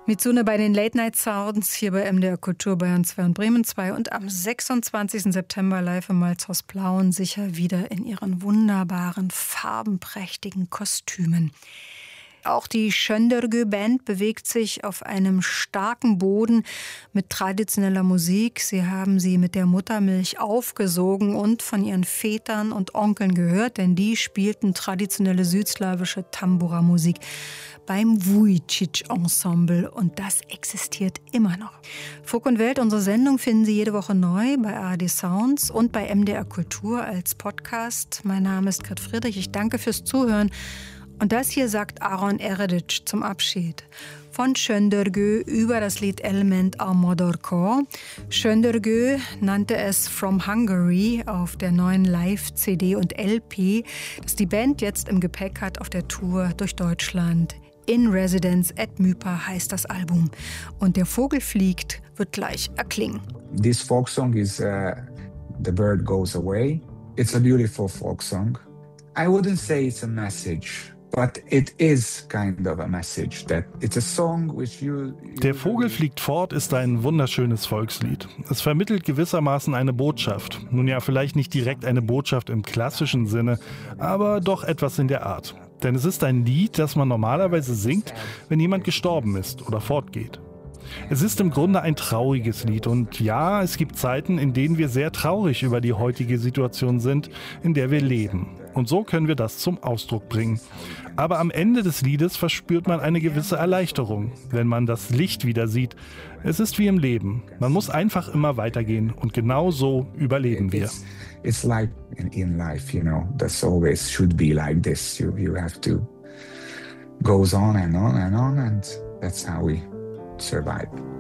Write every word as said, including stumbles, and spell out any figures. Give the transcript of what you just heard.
Mitsune bei den Late Night Sounds hier bei M D R Kultur Bayern zwei und Bremen zwei und am sechsundzwanzigsten September live im Malzhaus Plauen sicher wieder in ihren wunderbaren, farbenprächtigen Kostümen. Auch die Schöndergö Band bewegt sich auf einem starken Boden mit traditioneller Musik. Sie haben sie mit der Muttermilch aufgesogen und von ihren Vätern und Onkeln gehört, denn die spielten traditionelle südslawische Tambura-Musik beim Vujicic-Ensemble und das existiert immer noch. Folk und Welt, unsere Sendung, finden Sie jede Woche neu bei A R D Sounds und bei M D R Kultur als Podcast. Mein Name ist Grit Friedrich, ich danke fürs Zuhören. Und das hier sagt Aron Eredic zum Abschied. Von Schöndergö über das Lied Element Amodorko. Schöndergö nannte es From Hungary auf der neuen Live-C D und L P, das die Band jetzt im Gepäck hat auf der Tour durch Deutschland. In Residence at Mypa heißt das Album. Und der Vogel fliegt wird gleich erklingen. This folk song is uh, The Bird Goes Away. It's a beautiful folk song. I wouldn't say it's a message. But it is kind of a message that it's a song which you, you Der Vogel fliegt fort ist ein wunderschönes Volkslied. Es vermittelt gewissermaßen eine Botschaft. Nun ja, vielleicht nicht direkt eine Botschaft im klassischen Sinne, aber doch etwas in der Art. Denn es ist ein Lied, das man normalerweise singt, wenn jemand gestorben ist oder fortgeht. Es ist im Grunde ein trauriges Lied und ja, es gibt Zeiten, in denen wir sehr traurig über die heutige Situation sind, in der wir leben. Und so können wir das zum Ausdruck bringen. Aber am Ende des Liedes verspürt man eine gewisse Erleichterung, wenn man das Licht wieder sieht. Es ist wie im Leben. Man muss einfach immer weitergehen und genau so überleben wir. It's, it's like in, in life, you know, that's always should be like this. You, you have to goes on and on and on and that's how we survive.